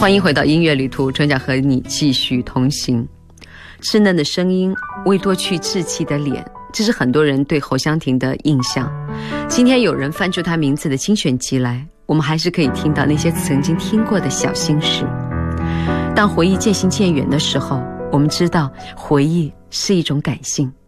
欢迎回到音乐旅途，陈讲和你继续同行。稚嫩的声音，未脱去稚气的脸，这是很多人对侯湘婷的印象。今天有人翻出她名字的精选集来，我们还是可以听到那些曾经听过的小心事。当回忆渐行渐远的时候，我们知道回忆是一种感性。